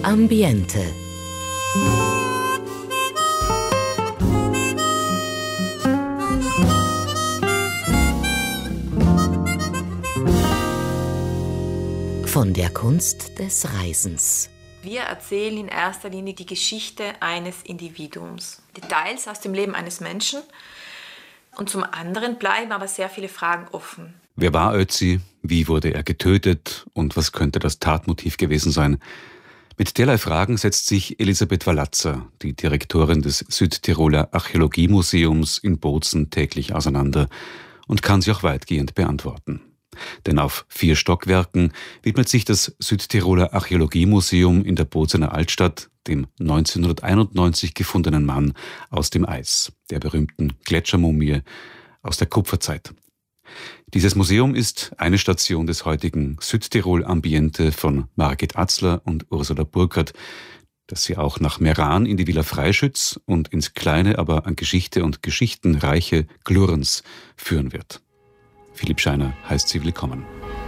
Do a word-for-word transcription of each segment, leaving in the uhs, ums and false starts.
Ambiente. Von der Kunst des Reisens. Wir erzählen in erster Linie die Geschichte eines Individuums. Details aus dem Leben eines Menschen. Und zum anderen bleiben aber sehr viele Fragen offen. Wer war Ötzi? Wie wurde er getötet? Und was könnte das Tatmotiv gewesen sein? Mit derlei Fragen setzt sich Elisabeth Wallatzer, die Direktorin des Südtiroler Archäologiemuseums in Bozen, täglich auseinander und kann sie auch weitgehend beantworten. Denn auf vier Stockwerken widmet sich das Südtiroler Archäologiemuseum in der Bozener Altstadt dem neunzehnhunderteinundneunzig gefundenen Mann aus dem Eis, der berühmten Gletschermumie aus der Kupferzeit. Dieses Museum ist eine Station des heutigen Südtirol Ambiente von Margit Atzler und Ursula Burkhardt, das sie auch nach Meran in die Villa Freischütz und ins kleine, aber an Geschichte und Geschichten reiche Glurns führen wird. Philipp Scheiner heißt Sie willkommen.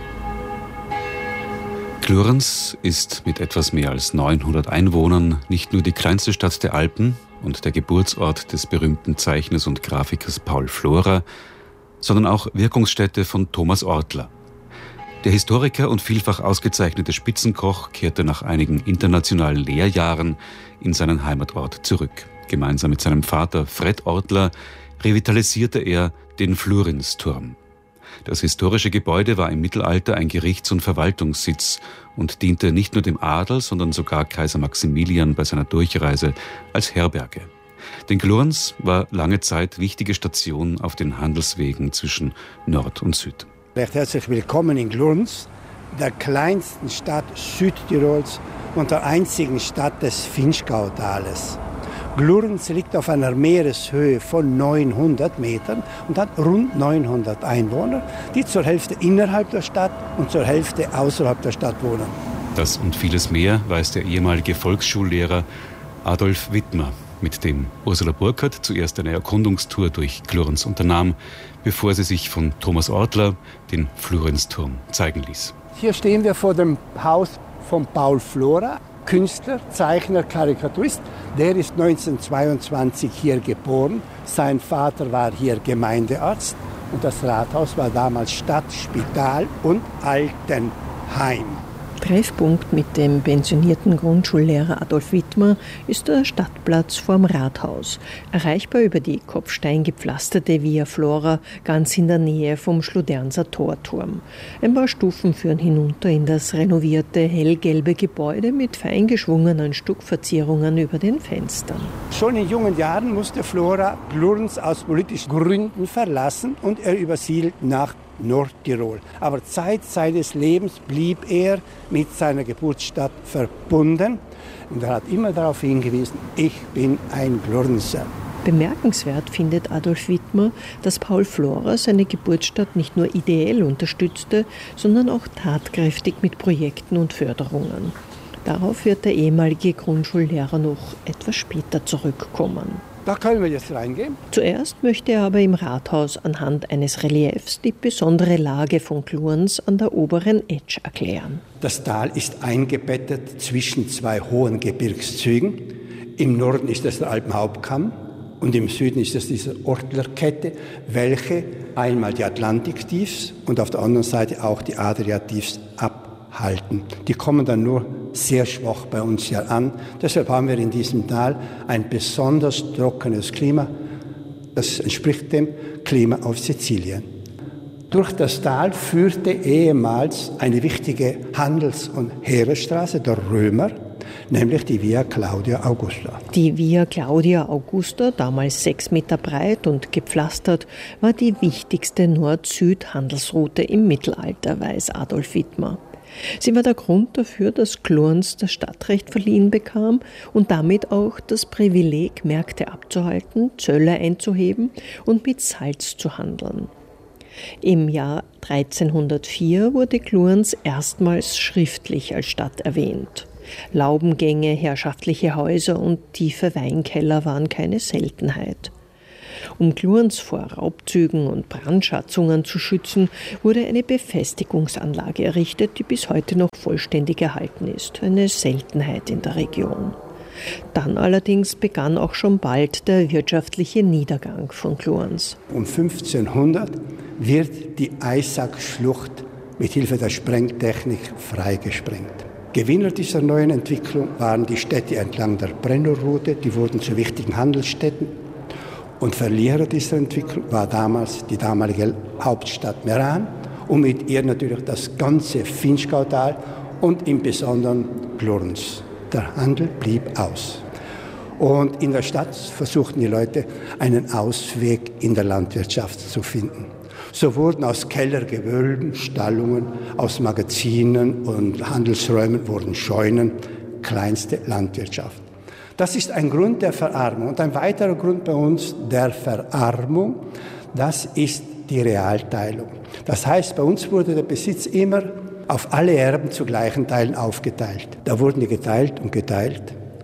Glurns ist mit etwas mehr als neunhundert Einwohnern nicht nur die kleinste Stadt der Alpen und der Geburtsort des berühmten Zeichners und Grafikers Paul Florer, sondern auch Wirkungsstätte von Thomas Ortler. Der Historiker und vielfach ausgezeichnete Spitzenkoch kehrte nach einigen internationalen Lehrjahren in seinen Heimatort zurück. Gemeinsam mit seinem Vater Fred Ortler revitalisierte er den Florinsturm. Das historische Gebäude war im Mittelalter ein Gerichts- und Verwaltungssitz und diente nicht nur dem Adel, sondern sogar Kaiser Maximilian bei seiner Durchreise als Herberge. Denn Glurns war lange Zeit wichtige Station auf den Handelswegen zwischen Nord und Süd. Recht herzlich willkommen in Glurns, der kleinsten Stadt Südtirols und der einzigen Stadt des Vinschgautales. Glurns liegt auf einer Meereshöhe von neunhundert Metern und hat rund neunhundert Einwohner, die zur Hälfte innerhalb der Stadt und zur Hälfte außerhalb der Stadt wohnen. Das und vieles mehr weiß der ehemalige Volksschullehrer Adolf Wittmer, mit dem Ursula Burkhardt zuerst eine Erkundungstour durch Glurns unternahm, bevor sie sich von Thomas Ortler den Florinsturm zeigen ließ. Hier stehen wir vor dem Haus von Paul Florer, Künstler, Zeichner, Karikaturist. Der ist neunzehnhundertzweiundzwanzig hier geboren. Sein Vater war hier Gemeindearzt und das Rathaus war damals Stadt, Spital und Altenheim. Treffpunkt mit dem pensionierten Grundschullehrer Adolf Wittmer ist der Stadtplatz vorm Rathaus, erreichbar über die kopfsteingepflasterte Via Flora ganz in der Nähe vom Schludernser Torturm. Ein paar Stufen führen hinunter in das renovierte hellgelbe Gebäude mit fein geschwungenen Stuckverzierungen über den Fenstern. Schon in jungen Jahren musste Flora Glurns aus politischen Gründen verlassen und er übersiedelt nach Nordtirol. Aber Zeit seines Lebens blieb er mit seiner Geburtsstadt verbunden und er hat immer darauf hingewiesen, ich bin ein Glurnser. Bemerkenswert findet Adolf Wittmer, dass Paul Florer seine Geburtsstadt nicht nur ideell unterstützte, sondern auch tatkräftig mit Projekten und Förderungen. Darauf wird der ehemalige Grundschullehrer noch etwas später zurückkommen. Da können wir jetzt reingehen. Zuerst möchte er aber im Rathaus anhand eines Reliefs die besondere Lage von Glurns an der oberen Etsch erklären. Das Tal ist eingebettet zwischen zwei hohen Gebirgszügen. Im Norden ist es der Alpenhauptkamm und im Süden ist es diese Ortlerkette, welche einmal die Atlantiktiefs und auf der anderen Seite auch die Adriatiefs abhalten. Die kommen dann nur sehr schwach bei uns hier an. Deshalb haben wir in diesem Tal ein besonders trockenes Klima. Das entspricht dem Klima auf Sizilien. Durch das Tal führte ehemals eine wichtige Handels- und Heeresstraße der Römer, nämlich die Via Claudia Augusta. Die Via Claudia Augusta, damals sechs Meter breit und gepflastert, war die wichtigste Nord-Süd-Handelsroute im Mittelalter, weiß Adolf Wittmer. Sie war der Grund dafür, dass Glurns das Stadtrecht verliehen bekam und damit auch das Privileg, Märkte abzuhalten, Zölle einzuheben und mit Salz zu handeln. Im Jahr dreizehnhundertvier wurde Glurns erstmals schriftlich als Stadt erwähnt. Laubengänge, herrschaftliche Häuser und tiefe Weinkeller waren keine Seltenheit. Um Glurns vor Raubzügen und Brandschatzungen zu schützen, wurde eine Befestigungsanlage errichtet, die bis heute noch vollständig erhalten ist. Eine Seltenheit in der Region. Dann allerdings begann auch schon bald der wirtschaftliche Niedergang von Glurns. Um fünfzehnhundert wird die Eisack-Schlucht mit Hilfe der Sprengtechnik freigesprengt. Gewinner dieser neuen Entwicklung waren die Städte entlang der Brennerroute, die wurden zu wichtigen Handelsstädten. Und Verlierer dieser Entwicklung war damals die damalige Hauptstadt Meran und mit ihr natürlich das ganze Vinschgautal und im Besonderen Glurns. Der Handel blieb aus. Und in der Stadt versuchten die Leute, einen Ausweg in der Landwirtschaft zu finden. So wurden aus Kellergewölben Stallungen, aus Magazinen und Handelsräumen wurden Scheunen, kleinste Landwirtschaft. Das ist ein Grund der Verarmung. Und ein weiterer Grund bei uns der Verarmung, das ist die Realteilung. Das heißt, bei uns wurde der Besitz immer auf alle Erben zu gleichen Teilen aufgeteilt. Da wurden die geteilt und geteilt.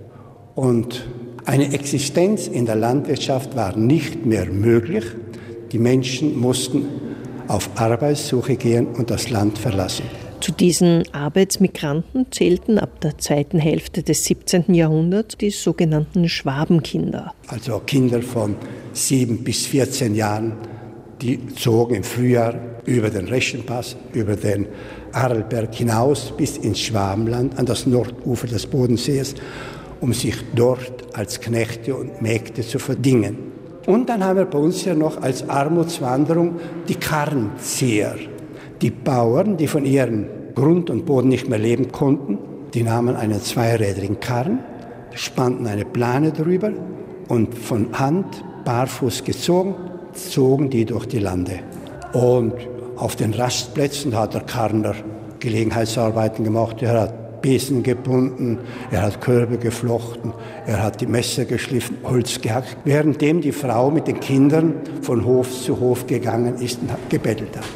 Und eine Existenz in der Landwirtschaft war nicht mehr möglich. Die Menschen mussten auf Arbeitssuche gehen und das Land verlassen. Zu diesen Arbeitsmigranten zählten ab der zweiten Hälfte des siebzehnten Jahrhunderts die sogenannten Schwabenkinder. Also Kinder von sieben bis vierzehn Jahren, die zogen im Frühjahr über den Reschenpass, über den Arlberg hinaus bis ins Schwabenland, an das Nordufer des Bodensees, um sich dort als Knechte und Mägde zu verdingen. Und dann haben wir bei uns ja noch als Armutswanderung die Karrenzieher. Die Bauern, die von ihrem Grund und Boden nicht mehr leben konnten, die nahmen einen zweirädrigen Karren, spannten eine Plane drüber und von Hand, barfuß gezogen, zogen die durch die Lande. Und auf den Rastplätzen hat der Karrner Gelegenheitsarbeiten gemacht. Er hat Besen gebunden, er hat Körbe geflochten, er hat die Messer geschliffen, Holz gehackt, währenddem die Frau mit den Kindern von Hof zu Hof gegangen ist und gebettelt hat.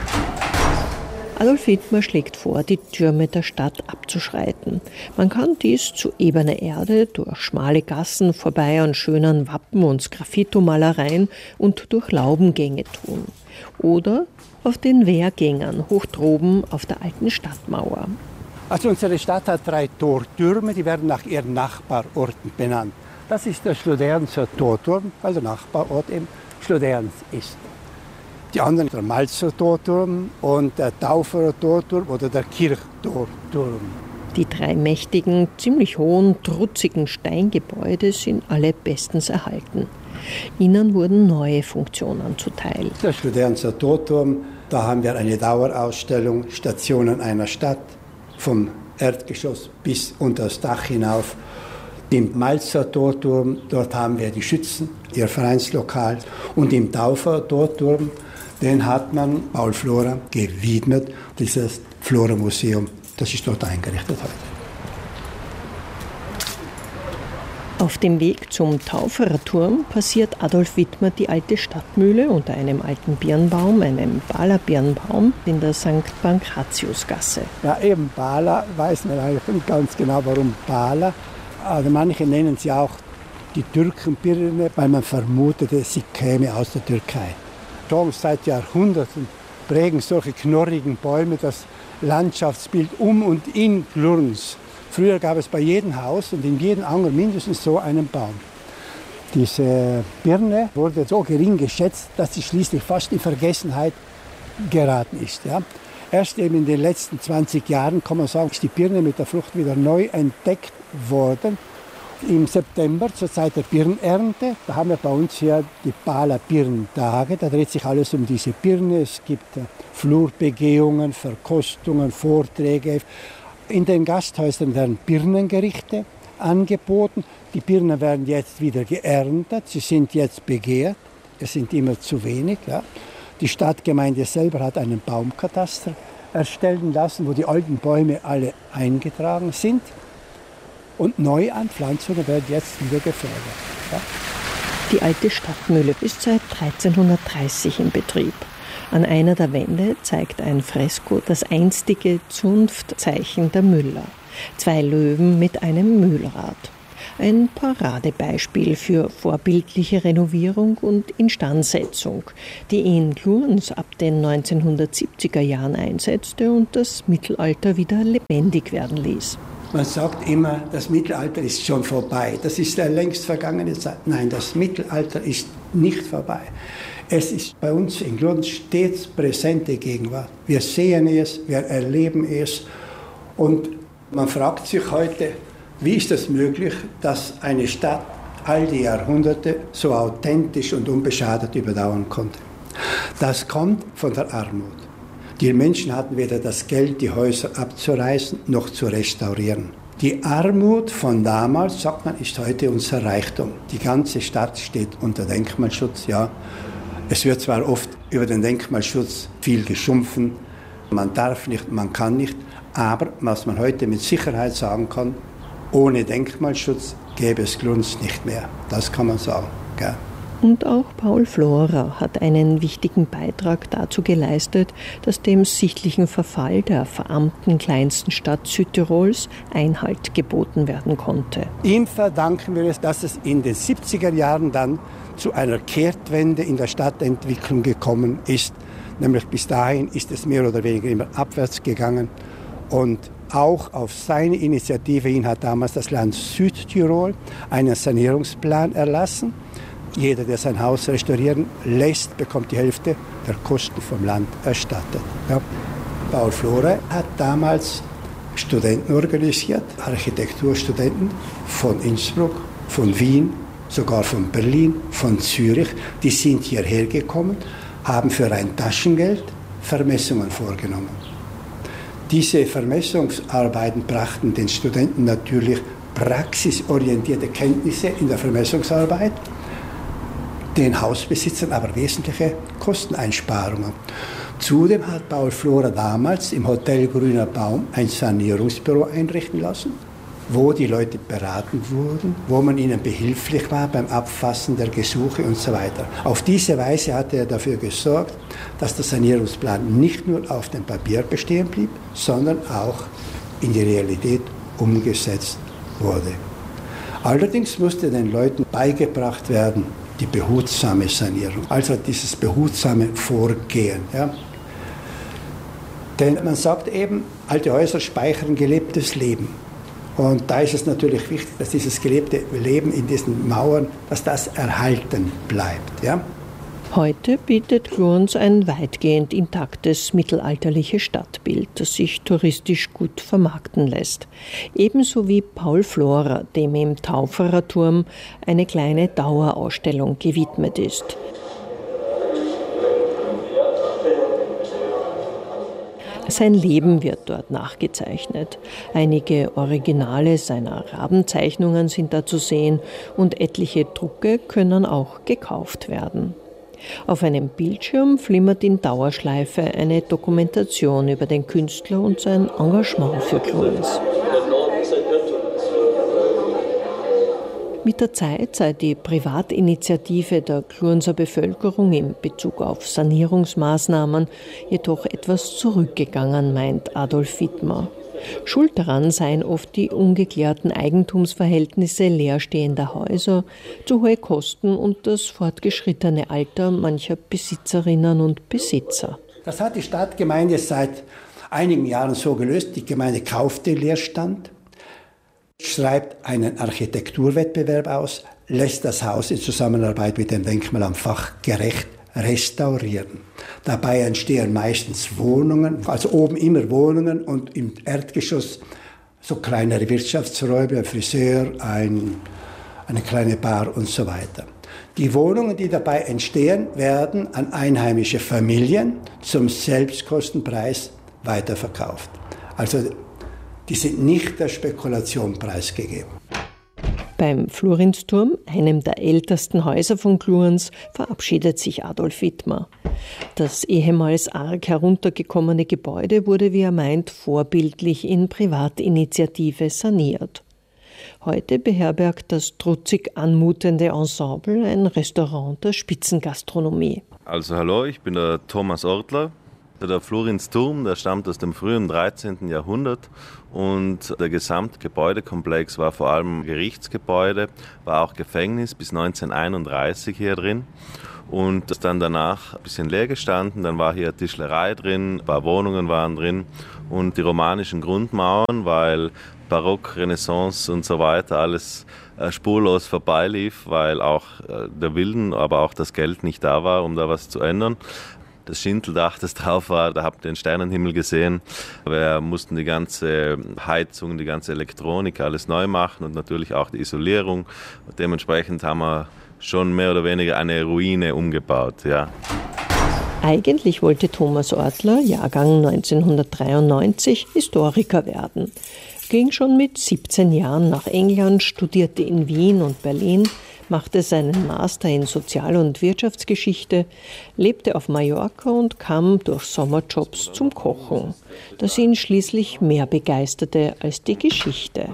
Adolf Widmer schlägt vor, die Türme der Stadt abzuschreiten. Man kann dies zu ebener Erde, durch schmale Gassen vorbei an schönen Wappen- und Sgraffito-Malereien und durch Laubengänge tun. Oder auf den Wehrgängern hoch droben auf der alten Stadtmauer. Also unsere Stadt hat drei Tortürme, die werden nach ihren Nachbarorten benannt. Das ist der Schloderner Torturm, weil der Nachbarort eben Schloderns ist. Die anderen der Malzer Torturm und der Tauferer Torturm oder der Kirchtorturm. Die drei mächtigen, ziemlich hohen, trutzigen Steingebäude sind alle bestens erhalten. Ihnen wurden neue Funktionen zuteil. Der Schloderner Torturm, da haben wir eine Dauerausstellung, Stationen einer Stadt, vom Erdgeschoss bis unter das Dach hinauf. Im Malzer Torturm, dort haben wir die Schützen, ihr Vereinslokal. Und im Taufer Torturm, den hat man Paul Flora gewidmet. Dieses Flora-Museum, das ist dort eingerichtet heute. Auf dem Weg zum Tauferer Turm passiert Adolf Widmer die alte Stadtmühle unter einem alten Birnbaum, einem Baler Birnbaum in der Sankt Pankratiusgasse. Ja, eben Baler weiß man eigentlich nicht ganz genau, warum Baler. Also manche nennen sie auch die Türkenbirne, weil man vermutete, sie käme aus der Türkei. Schon seit Jahrhunderten prägen solche knorrigen Bäume das Landschaftsbild um und in Glurns. Früher gab es bei jedem Haus und in jedem Anger mindestens so einen Baum. Diese Birne wurde so gering geschätzt, dass sie schließlich fast in Vergessenheit geraten ist. Ja. Erst eben in den letzten zwanzig Jahren, kann man sagen, ist die Birne mit der Frucht wieder neu entdeckt worden. Im September, zur Zeit der Birnernte, da haben wir bei uns hier die Baler Birntage. Da dreht sich alles um diese Birne. Es gibt äh, Flurbegehungen, Verkostungen, Vorträge. In den Gasthäusern werden Birnengerichte angeboten. Die Birnen werden jetzt wieder geerntet. Sie sind jetzt begehrt. Es sind immer zu wenig. Ja. Die Stadtgemeinde selber hat einen Baumkataster erstellen lassen, wo die alten Bäume alle eingetragen sind. Und Neuanpflanzungen werden jetzt wieder gefördert. Ja. Die alte Stadtmühle ist seit dreizehnhundertdreißig in Betrieb. An einer der Wände zeigt ein Fresko das einstige Zunftzeichen der Müller. Zwei Löwen mit einem Mühlrad. Ein Paradebeispiel für vorbildliche Renovierung und Instandsetzung, die in Glurns ab den neunzehnhundertsiebziger Jahren einsetzte und das Mittelalter wieder lebendig werden ließ. Man sagt immer, das Mittelalter ist schon vorbei. Das ist eine längst vergangene Zeit. Nein, das Mittelalter ist nicht vorbei. Es ist bei uns in Glurns stets präsente Gegenwart. Wir sehen es, wir erleben es. Und man fragt sich heute, wie ist es möglich, dass eine Stadt all die Jahrhunderte so authentisch und unbeschadet überdauern konnte. Das kommt von der Armut. Die Menschen hatten weder das Geld, die Häuser abzureißen, noch zu restaurieren. Die Armut von damals, sagt man, ist heute unser Reichtum. Die ganze Stadt steht unter Denkmalschutz, ja. Es wird zwar oft über den Denkmalschutz viel geschumpfen, man darf nicht, man kann nicht, aber was man heute mit Sicherheit sagen kann, ohne Denkmalschutz gäbe es Glurns nicht mehr. Das kann man sagen. Gell? Und auch Paul Florer hat einen wichtigen Beitrag dazu geleistet, dass dem sichtlichen Verfall der verarmten kleinsten Stadt Südtirols Einhalt geboten werden konnte. Ihm verdanken wir es, dass es in den siebziger Jahren dann zu einer Kehrtwende in der Stadtentwicklung gekommen ist. Nämlich bis dahin ist es mehr oder weniger immer abwärts gegangen. Und auch auf seine Initiative hin hat damals das Land Südtirol einen Sanierungsplan erlassen. Jeder, der sein Haus restaurieren lässt, bekommt die Hälfte der Kosten vom Land erstattet. Ja. Paul Florer hat damals Studenten organisiert, Architekturstudenten von Innsbruck, von Wien, sogar von Berlin, von Zürich. Die sind hierher gekommen, haben für ein Taschengeld Vermessungen vorgenommen. Diese Vermessungsarbeiten brachten den Studenten natürlich praxisorientierte Kenntnisse in der Vermessungsarbeit, den Hausbesitzern aber wesentliche Kosteneinsparungen. Zudem hat Paul Florer damals im Hotel Grüner Baum ein Sanierungsbüro einrichten lassen, wo die Leute beraten wurden, wo man ihnen behilflich war beim Abfassen der Gesuche und so weiter. Auf diese Weise hat er dafür gesorgt, dass der Sanierungsplan nicht nur auf dem Papier bestehen blieb, sondern auch in die Realität umgesetzt wurde. Allerdings musste den Leuten beigebracht werden, die behutsame Sanierung, also dieses behutsame Vorgehen. Ja. Denn man sagt eben, alte Häuser speichern gelebtes Leben. Und da ist es natürlich wichtig, dass dieses gelebte Leben in diesen Mauern, dass das erhalten bleibt. Ja. Heute bietet Glurns ein weitgehend intaktes mittelalterliches Stadtbild, das sich touristisch gut vermarkten lässt. Ebenso wie Paul Florer, dem im Tauferer Turm eine kleine Dauerausstellung gewidmet ist. Sein Leben wird dort nachgezeichnet. Einige Originale seiner Rabenzeichnungen sind da zu sehen und etliche Drucke können auch gekauft werden. Auf einem Bildschirm flimmert in Dauerschleife eine Dokumentation über den Künstler und sein Engagement für Glurns. Mit der Zeit sei die Privatinitiative der Glurnser Bevölkerung in Bezug auf Sanierungsmaßnahmen jedoch etwas zurückgegangen, meint Adolf Widmer. Schuld daran seien oft die ungeklärten Eigentumsverhältnisse leerstehender Häuser, zu hohe Kosten und das fortgeschrittene Alter mancher Besitzerinnen und Besitzer. Das hat die Stadtgemeinde seit einigen Jahren so gelöst. Die Gemeinde kauft den Leerstand, schreibt einen Architekturwettbewerb aus, lässt das Haus in Zusammenarbeit mit dem Denkmalamt fachgerecht restaurieren. Dabei entstehen meistens Wohnungen, also oben immer Wohnungen und im Erdgeschoss so kleinere Wirtschaftsräume, ein Friseur, ein, eine kleine Bar und so weiter. Die Wohnungen, die dabei entstehen, werden an einheimische Familien zum Selbstkostenpreis weiterverkauft. Also die sind nicht der Spekulation preisgegeben. Beim Florinsturm, einem der ältesten Häuser von Glurns, verabschiedet sich Adolf Widmer. Das ehemals arg heruntergekommene Gebäude wurde, wie er meint, vorbildlich in Privatinitiative saniert. Heute beherbergt das trutzig anmutende Ensemble ein Restaurant der Spitzengastronomie. Also hallo, ich bin der Thomas Ortler. Der Florinsturm, der stammt aus dem frühen dreizehnten Jahrhundert Und der gesamte Gebäudekomplex war vor allem Gerichtsgebäude, war auch Gefängnis bis neunzehnhunderteinunddreißig hier drin. Und das dann danach ein bisschen leer gestanden, dann war hier Tischlerei drin, ein paar Wohnungen waren drin und die romanischen Grundmauern, weil Barock, Renaissance und so weiter alles spurlos vorbeilief, weil auch der Willen, aber auch das Geld nicht da war, um da was zu ändern. Das Schindeldach, das drauf war, da habt ihr den Sternenhimmel gesehen. Wir mussten die ganze Heizung, die ganze Elektronik, alles neu machen und natürlich auch die Isolierung. Dementsprechend haben wir schon mehr oder weniger eine Ruine umgebaut, ja. Eigentlich wollte Thomas Ortler, Jahrgang neunzehnhundertdreiundneunzig, Historiker werden. Ging schon mit siebzehn Jahren nach England, studierte in Wien und Berlin, machte seinen Master in Sozial- und Wirtschaftsgeschichte, lebte auf Mallorca und kam durch Sommerjobs zum Kochen, das ihn schließlich mehr begeisterte als die Geschichte.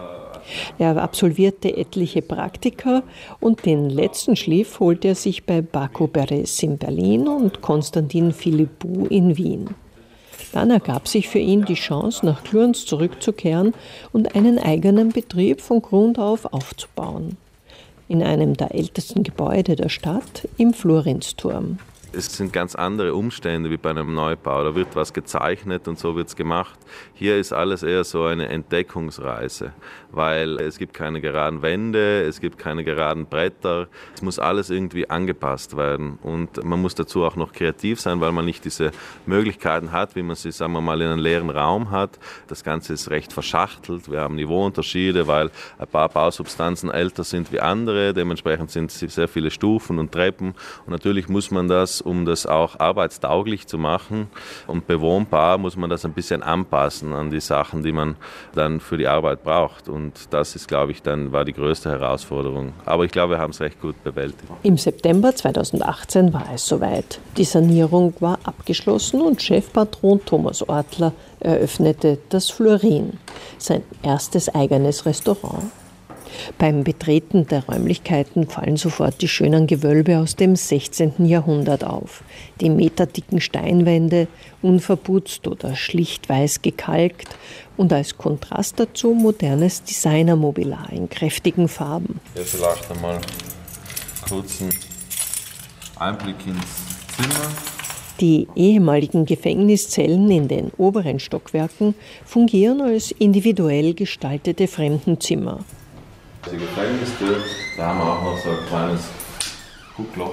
Er absolvierte etliche Praktika und den letzten Schliff holte er sich bei Baco Beres in Berlin und Konstantin Philippou in Wien. Dann ergab sich für ihn die Chance, nach Glurns zurückzukehren und einen eigenen Betrieb von Grund auf aufzubauen. In einem der ältesten Gebäude der Stadt, im Florinsturm. Es sind ganz andere Umstände wie bei einem Neubau. Da wird was gezeichnet und so wird es gemacht. Hier ist alles eher so eine Entdeckungsreise, weil es gibt keine geraden Wände, es gibt keine geraden Bretter. Es muss alles irgendwie angepasst werden und man muss dazu auch noch kreativ sein, weil man nicht diese Möglichkeiten hat, wie man sie, sagen wir mal, in einem leeren Raum hat. Das Ganze ist recht verschachtelt. Wir haben Niveauunterschiede, weil ein paar Bausubstanzen älter sind wie andere. Dementsprechend sind es sehr viele Stufen und Treppen und natürlich muss man das, um das auch arbeitstauglich zu machen und bewohnbar, muss man das ein bisschen anpassen an die Sachen, die man dann für die Arbeit braucht. Und das ist, glaube ich, dann war die größte Herausforderung. Aber ich glaube, wir haben es recht gut bewältigt. Im September zweitausendachtzehn war es soweit. Die Sanierung war abgeschlossen und Chefpatron Thomas Ortler eröffnete das Florin, sein erstes eigenes Restaurant. Beim Betreten der Räumlichkeiten fallen sofort die schönen Gewölbe aus dem sechzehnten Jahrhundert auf. Die meterdicken Steinwände, unverputzt oder schlicht weiß gekalkt und als Kontrast dazu modernes Designermobiliar in kräftigen Farben. Hier vielleicht einmal kurzen Einblick ins Zimmer. Die ehemaligen Gefängniszellen in den oberen Stockwerken fungieren als individuell gestaltete Fremdenzimmer. Die Gefängnistür, da haben wir auch noch so ein kleines Guckloch.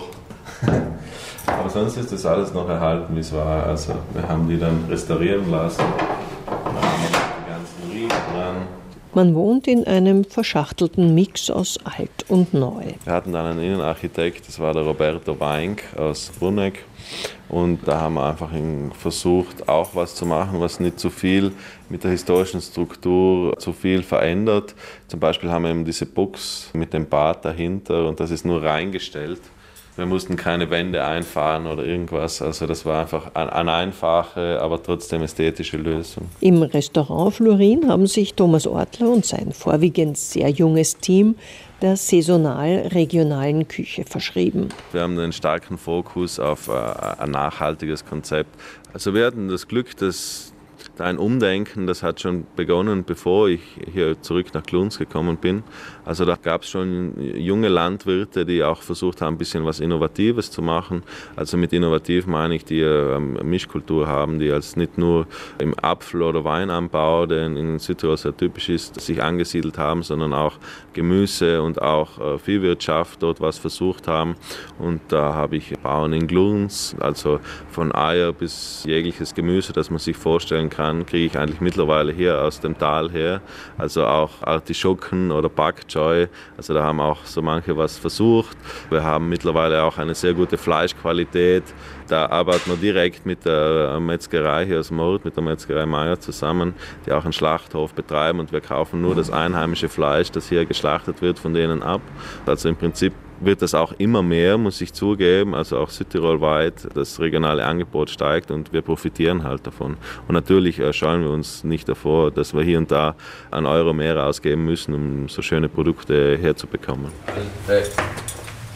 Aber sonst ist das alles noch erhalten, wie es war. Also wir haben die dann restaurieren lassen. Da haben wir die ganzen Riemen dran. Man wohnt in einem verschachtelten Mix aus alt und neu. Wir hatten dann einen Innenarchitekt, das war der Roberto Weink aus Bruneck. Und da haben wir einfach versucht, auch was zu machen, was nicht zu viel mit der historischen Struktur zu viel verändert. Zum Beispiel haben wir eben diese Box mit dem Bad dahinter und das ist nur reingestellt. Wir mussten keine Wände einfahren oder irgendwas. Also das war einfach eine einfache, aber trotzdem ästhetische Lösung. Im Restaurant Florin haben sich Thomas Ortler und sein vorwiegend sehr junges Team der saisonal-regionalen Küche verschrieben. Wir haben einen starken Fokus auf ein nachhaltiges Konzept. Also wir hatten das Glück, dass ein Umdenken, das hat schon begonnen, bevor ich hier zurück nach Glurns gekommen bin. Also da gab es schon junge Landwirte, die auch versucht haben, ein bisschen was Innovatives zu machen. Also mit innovativ meine ich, die eine Mischkultur haben, die als nicht nur im Apfel- oder Weinanbau, der in Südtirol sehr typisch ist, sich angesiedelt haben, sondern auch Gemüse und auch Viehwirtschaft dort was versucht haben. Und da habe ich Bauern in Glurns, also von Eier bis jegliches Gemüse, das man sich vorstellen kann, kriege ich eigentlich mittlerweile hier aus dem Tal her. Also auch Artischocken oder Bok Choy. Also da haben auch so manche was versucht. Wir haben mittlerweile auch eine sehr gute Fleischqualität. Da arbeiten wir direkt mit der Metzgerei hier aus Mord, mit der Metzgerei Meier zusammen, die auch einen Schlachthof betreiben und wir kaufen nur das einheimische Fleisch, das hier geschlachtet wird, von denen ab. Also im Prinzip wird das auch immer mehr, muss ich zugeben, also auch südtirolweit, das regionale Angebot steigt und wir profitieren halt davon. Und natürlich scheuen wir uns nicht davor, dass wir hier und da einen Euro mehr ausgeben müssen, um so schöne Produkte herzubekommen. Hey.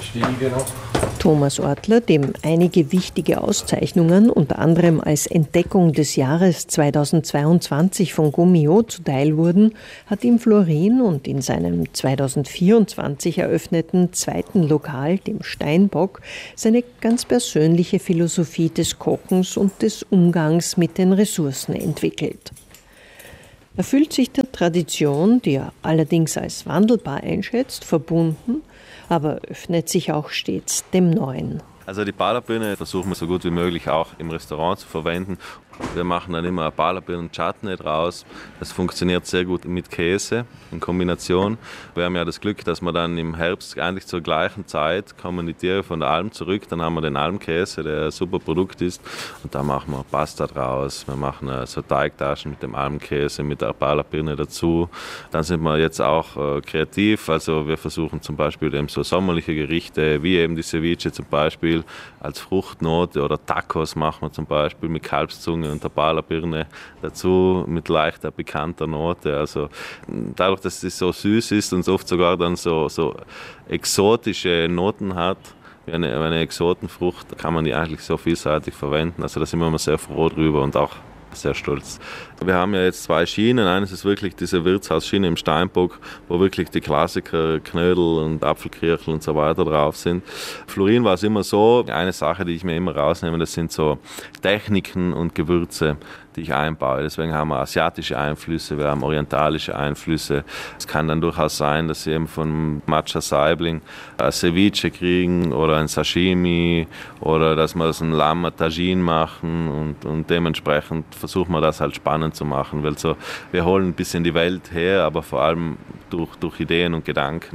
Stiege noch. Thomas Ortler, dem einige wichtige Auszeichnungen, unter anderem als Entdeckung des Jahres zweitausendzweiundzwanzig von Gummio zuteil wurden, hat im Florin und in seinem zweitausendvierundzwanzig eröffneten zweiten Lokal, dem Steinbock, seine ganz persönliche Philosophie des Kochens und des Umgangs mit den Ressourcen entwickelt. Er fühlt sich der Tradition, die er allerdings als wandelbar einschätzt, verbunden, aber öffnet sich auch stets dem Neuen. Also die Palabirne versuchen wir so gut wie möglich auch im Restaurant zu verwenden. Wir machen dann immer eine Palabirnen-Chutney draus. Das funktioniert sehr gut mit Käse in Kombination. Wir haben ja das Glück, dass wir dann im Herbst eigentlich zur gleichen Zeit kommen die Tiere von der Alm zurück. Dann haben wir den Almkäse, der ein super Produkt ist. Und da machen wir Pasta draus. Wir machen so Teigtaschen mit dem Almkäse, mit der Palabirne dazu. Dann sind wir jetzt auch äh, kreativ. Also wir versuchen zum Beispiel eben so sommerliche Gerichte, wie eben die Ceviche zum Beispiel, als Fruchtnote, oder Tacos machen wir zum Beispiel mit Kalbszunge und der Palabirne dazu mit leichter pikanter Note. Also dadurch, dass es so süß ist und oft sogar dann so, so exotische Noten hat, wie eine, eine Exotenfrucht, kann man die eigentlich so vielseitig verwenden. Also da sind wir immer sehr froh drüber und auch sehr stolz. Wir haben ja jetzt zwei Schienen. Eines ist wirklich diese Wirtshausschiene im Steinbock, wo wirklich die Klassiker, Knödel und Apfelkirchel und so weiter drauf sind. Florin war es immer so, eine Sache, die ich mir immer rausnehme, das sind so Techniken und Gewürze, die ich einbaue. Deswegen haben wir asiatische Einflüsse, wir haben orientalische Einflüsse. Es kann dann durchaus sein, dass sie eben von Matcha Saibling ein Ceviche kriegen oder ein Sashimi oder dass wir das ein Lamm Tagine machen und, und dementsprechend versuchen wir das halt spannend zu machen, weil so, wir holen ein bisschen die Welt her, aber vor allem durch, durch Ideen und Gedanken.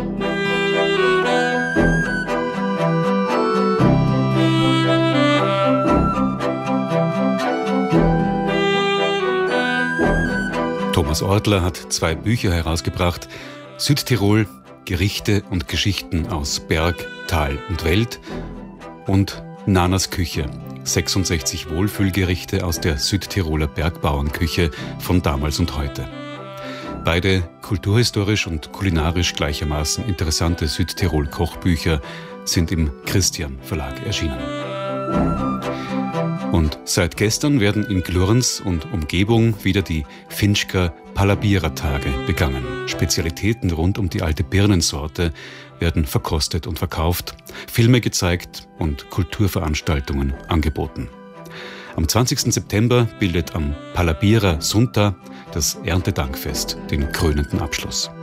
Thomas Ortler hat zwei Bücher herausgebracht: Südtirol, Gerichte und Geschichten aus Berg, Tal und Welt und Nanas Küche, sechsundsechzig Wohlfühlgerichte aus der Südtiroler Bergbauernküche von damals und heute. Beide kulturhistorisch und kulinarisch gleichermaßen interessante Südtirol-Kochbücher sind im Christian Verlag erschienen. Und seit gestern werden in Glurns und Umgebung wieder die Finchker Palabira-Tage begangen. Spezialitäten rund um die alte Birnensorte werden verkostet und verkauft, Filme gezeigt und Kulturveranstaltungen angeboten. Am zwanzigsten September bildet am Palabira Sunta das Erntedankfest den krönenden Abschluss.